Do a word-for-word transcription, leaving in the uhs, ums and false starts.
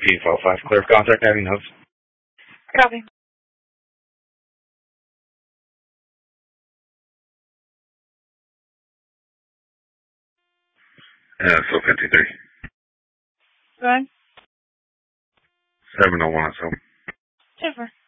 P five five, clear for contact, having hubs. Copy. Uh, so fifty-three. Go ahead. seven oh one, so. Super.